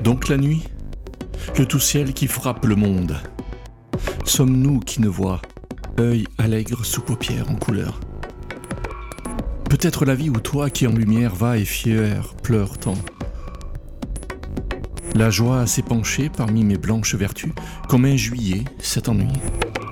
Donc la nuit, le tout ciel qui frappe le monde. Sommes-nous qui ne voient, œil allègre sous paupières en couleur. Peut-être la vie où toi qui en lumière va et fier pleure tant. La joie s'est penchée parmi mes blanches vertus, comme un juillet cet ennui.